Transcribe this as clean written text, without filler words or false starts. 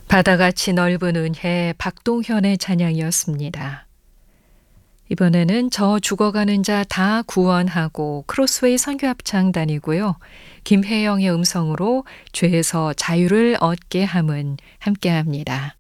바다같이 넓은 은혜 박동현의 찬양이었습니다. 이번에는 저 죽어가는 자 다 구원하고 크로스웨이 선교합창단이고요. 김혜영의 음성으로 죄에서 자유를 얻게 함은 함께합니다.